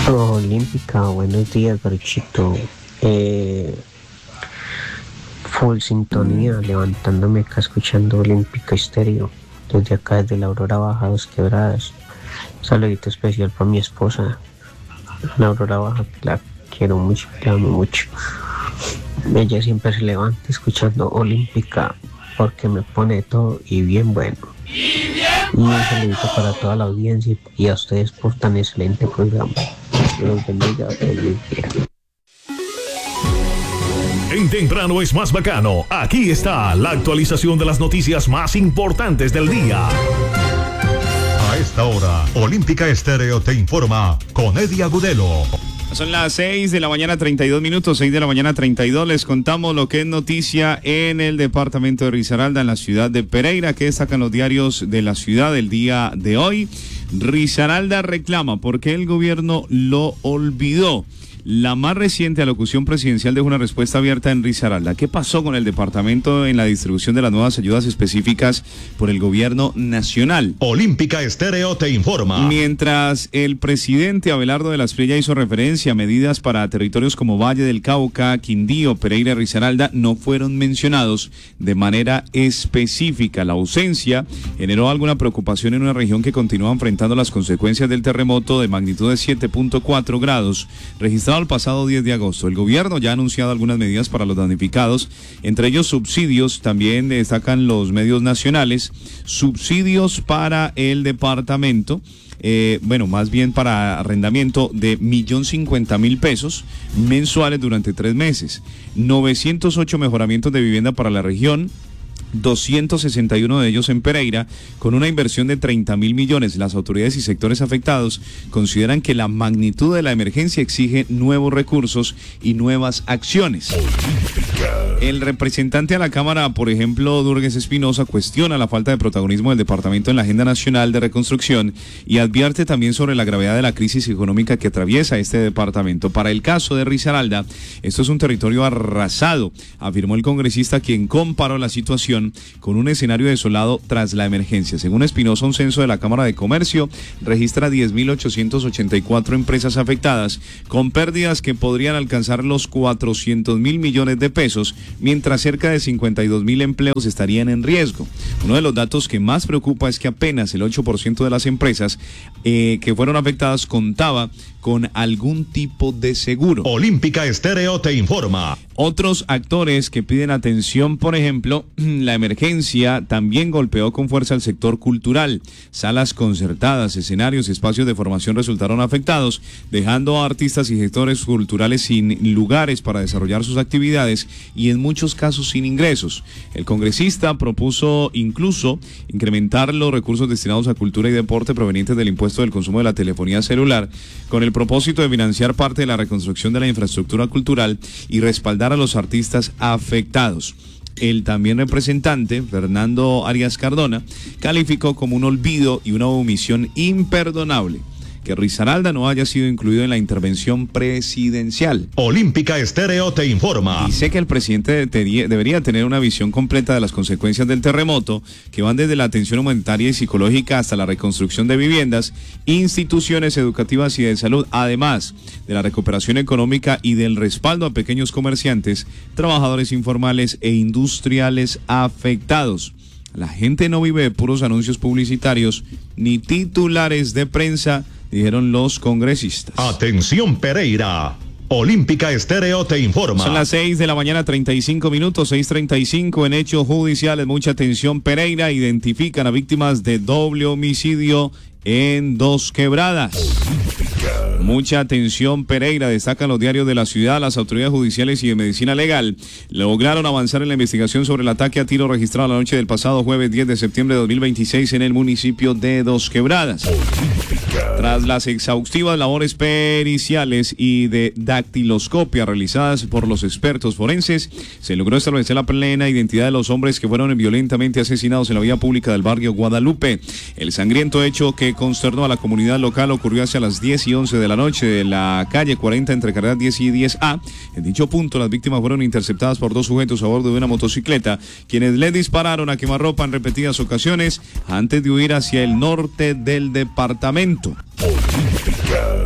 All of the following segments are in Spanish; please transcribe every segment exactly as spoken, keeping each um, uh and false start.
Olímpica, buenos días, Garuchito. Eh, full sintonía, levantándome acá escuchando Olímpica Estéreo, desde acá, desde la Aurora Baja, Dos Quebradas. Un saludito especial para mi esposa, la Aurora Baja, que la quiero mucho, la amo mucho. Ella siempre se levanta escuchando Olímpica, porque me pone todo y bien bueno. Y un saludito para toda la audiencia y a ustedes por tan excelente programa. Los bendiga, feliz día. En Temprano es más bacano. Aquí está la actualización de las noticias más importantes del día. A esta hora, Olímpica Estéreo te informa con Eddie Agudelo. Son las seis de la mañana, treinta y dos minutos, seis de la mañana, treinta y dos. Les contamos lo que es noticia en el departamento de Risaralda, en la ciudad de Pereira, que destacan los diarios de la ciudad el día de hoy. Risaralda reclama porque el gobierno lo olvidó. La más reciente alocución presidencial dejó una respuesta abierta en Risaralda. ¿Qué pasó con el departamento en la distribución de las nuevas ayudas específicas por el gobierno nacional? Olímpica Estéreo te informa. Mientras el presidente Abelardo de la Espriella hizo referencia a medidas para territorios como Valle del Cauca, Quindío, Pereira y Risaralda, no fueron mencionados de manera específica. La ausencia generó alguna preocupación en una región que continúa enfrentando las consecuencias del terremoto de magnitud de siete punto cuatro grados registrado el pasado diez de agosto. El gobierno ya ha anunciado algunas medidas para los damnificados, entre ellos subsidios. También destacan los medios nacionales, subsidios para el departamento, eh, bueno, más bien para arrendamiento de millón cincuenta mil pesos mensuales durante tres meses, novecientos ocho mejoramientos de vivienda para la región, doscientos sesenta y uno de ellos en Pereira, con una inversión de treinta mil millones. Las autoridades y sectores afectados consideran que la magnitud de la emergencia exige nuevos recursos y nuevas acciones. El representante a la Cámara, por ejemplo, Durgues Espinosa, cuestiona la falta de protagonismo del departamento en la Agenda Nacional de Reconstrucción y advierte también sobre la gravedad de la crisis económica que atraviesa este departamento. Para el caso de Risaralda, esto es un territorio arrasado, afirmó el congresista, quien comparó la situación con un escenario desolado tras la emergencia. Según Espinosa, un censo de la Cámara de Comercio registra diez mil ochocientas ochenta y cuatro empresas afectadas, con pérdidas que podrían alcanzar los cuatrocientos mil millones de pesos, mientras cerca de cincuenta y dos mil empleos estarían en riesgo. Uno de los datos que más preocupa es que apenas el ocho por ciento de las empresas eh, que fueron afectadas contaba con algún tipo de seguro. Olímpica Estéreo te informa. Otros actores que piden atención, por ejemplo, la emergencia también golpeó con fuerza al sector cultural. Salas concertadas, escenarios y espacios de formación resultaron afectados, dejando a artistas y gestores culturales sin lugares para desarrollar sus actividades y en muchos casos sin ingresos. El congresista propuso incluso incrementar los recursos destinados a cultura y deporte provenientes del impuesto del consumo de la telefonía celular, con el propósito de financiar parte de la reconstrucción de la infraestructura cultural y respaldar a los artistas afectados. El también representante, Fernando Arias Cardona, calificó como un olvido y una omisión imperdonable que Risaralda no haya sido incluido en la intervención presidencial. Olímpica Estéreo te informa. Dice que el presidente debería tener una visión completa de las consecuencias del terremoto, que van desde la atención humanitaria y psicológica hasta la reconstrucción de viviendas, instituciones educativas y de salud, además de la recuperación económica y del respaldo a pequeños comerciantes, trabajadores informales e industriales afectados. La gente no vive de puros anuncios publicitarios ni titulares de prensa, dijeron los congresistas. Atención Pereira, Olímpica Estéreo te informa. Son las seis de la mañana, treinta y cinco minutos, seis treinta y cinco en hechos judiciales. Mucha atención Pereira, identifican a víctimas de doble homicidio en Dos Quebradas. Mucha atención Pereira, destacan los diarios de la ciudad. Las autoridades judiciales y de medicina legal lograron avanzar en la investigación sobre el ataque a tiro registrado la noche del pasado jueves diez de septiembre de dos mil veintiséis en el municipio de Dos Quebradas. Tras las exhaustivas labores periciales y de dactiloscopia realizadas por los expertos forenses, se logró establecer la plena identidad de los hombres que fueron violentamente asesinados en la vía pública del barrio Guadalupe. El sangriento hecho que consternó a la comunidad local ocurrió hacia las diez y once de la noche de la calle cuarenta entre carreras diez y diez A. En dicho punto, las víctimas fueron interceptadas por dos sujetos a bordo de una motocicleta, quienes le dispararon a quemarropa en repetidas ocasiones antes de huir hacia el norte del departamento.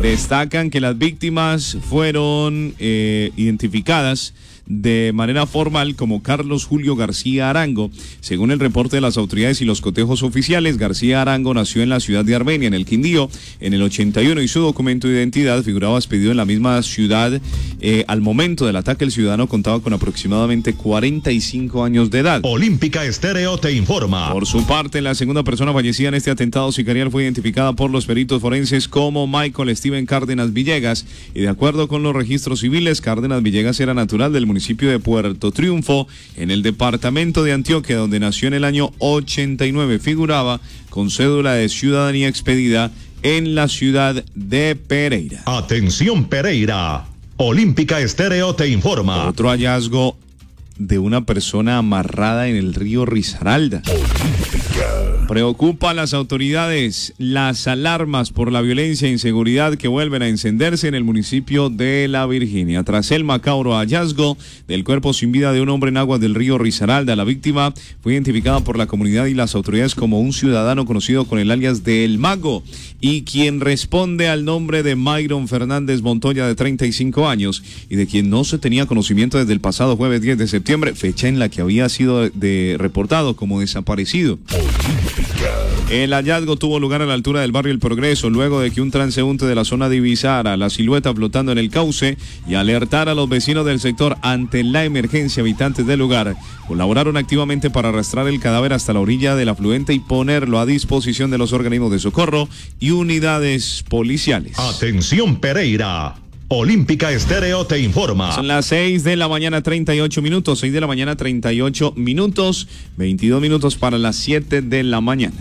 Destacan que las víctimas fueron eh, identificadas de manera formal como Carlos Julio García Arango. Según el reporte de las autoridades y los cotejos oficiales, García Arango nació en la ciudad de Armenia, en el Quindío, en el ochenta y uno, y su documento de identidad figuraba expedido en la misma ciudad. Eh, al momento del ataque, el ciudadano contaba con aproximadamente cuarenta y cinco años de edad. Olímpica Estéreo te informa. Por su parte, la segunda persona fallecida en este atentado sicarial fue identificada por los peritos forenses como Michael Steven Cárdenas Villegas, y de acuerdo con los registros civiles, Cárdenas Villegas era natural del municipio de Puerto Triunfo, en el departamento de Antioquia, donde nació en el año ochenta y nueve. Figuraba con cédula de ciudadanía expedida en la ciudad de Pereira. Atención Pereira, Olímpica Estéreo te informa. Otro hallazgo de una persona amarrada en el río Risaralda. Preocupa a las autoridades las alarmas por la violencia e inseguridad que vuelven a encenderse en el municipio de La Virginia. Tras el macabro hallazgo del cuerpo sin vida de un hombre en aguas del río Risaralda, la víctima fue identificada por la comunidad y las autoridades como un ciudadano conocido con el alias de El Mago, y quien responde al nombre de Myron Fernández Montoya, de treinta y cinco años, y de quien no se tenía conocimiento desde el pasado jueves diez de septiembre, fecha en la que había sido de, de reportado como desaparecido. El hallazgo tuvo lugar a la altura del barrio El Progreso, luego de que un transeúnte de la zona divisara la silueta flotando en el cauce y alertara a los vecinos del sector. Ante la emergencia, habitantes del lugar colaboraron activamente para arrastrar el cadáver hasta la orilla del afluente y ponerlo a disposición de los organismos de socorro y unidades policiales. Atención Pereira, Olímpica Estéreo te informa. Son las seis de la mañana, treinta y ocho minutos, seis de la mañana, treinta y ocho minutos, veintidós minutos para las siete de la mañana.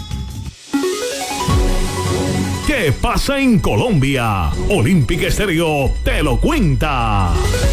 ¿Qué pasa en Colombia? Olímpica Estéreo te lo cuenta.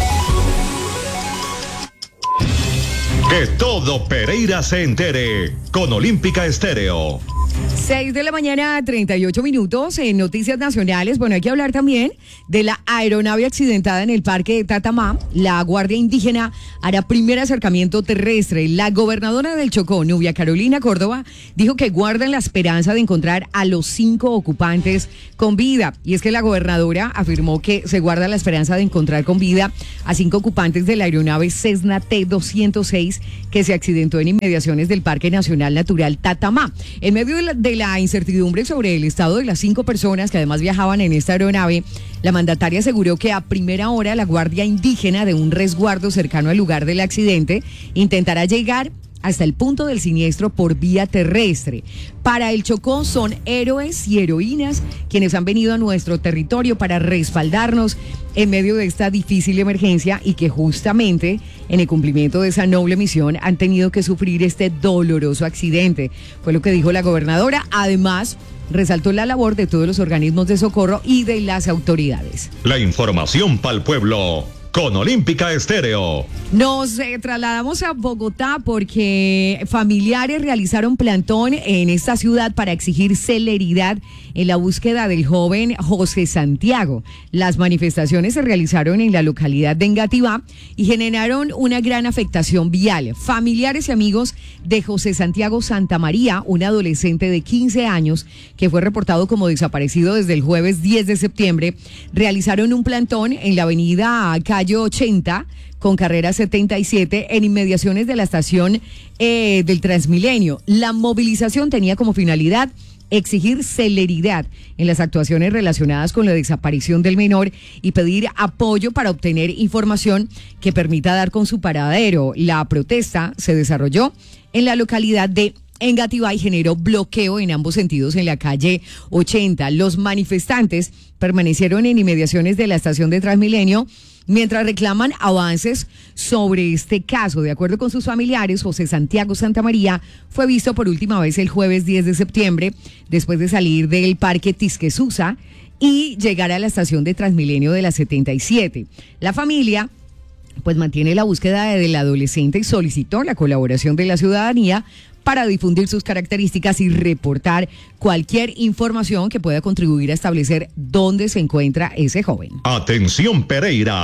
Que todo Pereira se entere con Olímpica Estéreo. seis de la mañana, treinta y ocho minutos. En noticias nacionales, bueno, hay que hablar también de la aeronave accidentada en el parque de Tatamá. La Guardia Indígena hará primer acercamiento terrestre. La gobernadora del Chocó, Nubia Carolina Córdoba, dijo que guardan la esperanza de encontrar a los cinco ocupantes con vida. Y es que la gobernadora afirmó que se guarda la esperanza de encontrar con vida a cinco ocupantes de la aeronave Cessna T doscientos seis que se accidentó en inmediaciones del Parque Nacional Natural Tatamá. En medio de la, de la incertidumbre sobre el estado de las cinco personas que además viajaban en esta aeronave, la mandataria aseguró que a primera hora la Guardia Indígena de un resguardo cercano al lugar del accidente intentará llegar hasta el punto del siniestro por vía terrestre. Para el Chocó son héroes y heroínas quienes han venido a nuestro territorio para respaldarnos en medio de esta difícil emergencia y que justamente en el cumplimiento de esa noble misión han tenido que sufrir este doloroso accidente. Fue lo que dijo la gobernadora. Además, resaltó la labor de todos los organismos de socorro y de las autoridades. La información para el pueblo con Olímpica Estéreo. Nos eh, trasladamos a Bogotá porque familiares realizaron plantón en esta ciudad para exigir celeridad en la búsqueda del joven José Santiago. Las manifestaciones se realizaron en la localidad de Engativá y generaron una gran afectación vial. Familiares y amigos de José Santiago Santamaría, un adolescente de quince años que fue reportado como desaparecido desde el jueves diez de septiembre, realizaron un plantón en la avenida Calle ochenta con carrera setenta y siete en inmediaciones de la estación eh, del Transmilenio. La movilización tenía como finalidad exigir celeridad en las actuaciones relacionadas con la desaparición del menor y pedir apoyo para obtener información que permita dar con su paradero. La protesta se desarrolló en la localidad de Engativá y generó bloqueo en ambos sentidos en la calle ochenta. Los manifestantes permanecieron en inmediaciones de la estación de Transmilenio mientras reclaman avances sobre este caso. De acuerdo con sus familiares, José Santiago Santamaría fue visto por última vez el jueves diez de septiembre, después de salir del parque Tisquesusa y llegar a la estación de Transmilenio de la setenta y siete. La familia pues mantiene la búsqueda del adolescente y solicitó la colaboración de la ciudadanía para difundir sus características y reportar cualquier información que pueda contribuir a establecer dónde se encuentra ese joven. Atención Pereira,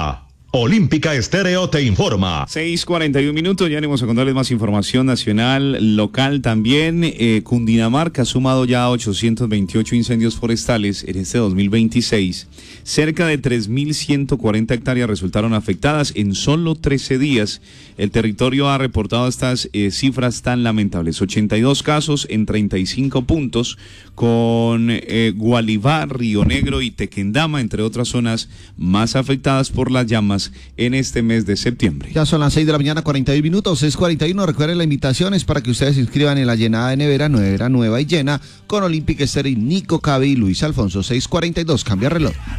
Olímpica Estéreo te informa. seis cuarenta y un minutos, ya haremos a contarles más información nacional, local también. Eh, Cundinamarca ha sumado ya ochocientos veintiocho incendios forestales en este dos mil veintiséis. Cerca de tres mil ciento cuarenta hectáreas resultaron afectadas en solo trece días. El territorio ha reportado estas eh, cifras tan lamentables. ochenta y dos casos en treinta y cinco puntos, con eh, Gualibá, Río Negro y Tequendama, entre otras zonas más afectadas por las llamas en este mes de septiembre. Ya son las seis de la mañana, cuarenta y un minutos, seis cuarenta y uno. Recuerden, la invitación es para que ustedes se inscriban en la llenada de nevera, nevera nueva y llena, con Olímpica Estéreo y Nico Cabe y Luis Alfonso. seis cuarenta y dos, cambia reloj.